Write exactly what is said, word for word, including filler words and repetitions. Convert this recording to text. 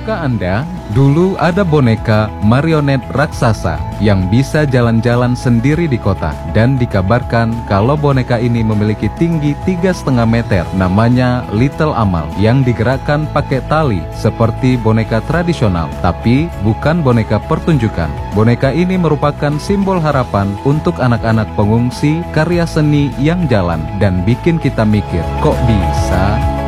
Tahukah Anda, dulu ada boneka marionet raksasa yang bisa jalan-jalan sendiri di kota, dan dikabarkan kalau boneka ini memiliki tinggi tiga setengah meter. Namanya Little Amal, yang digerakkan pakai tali seperti boneka tradisional, tapi bukan boneka pertunjukan. Boneka ini merupakan simbol harapan untuk anak-anak pengungsi, karya seni yang jalan dan bikin kita mikir, kok bisa?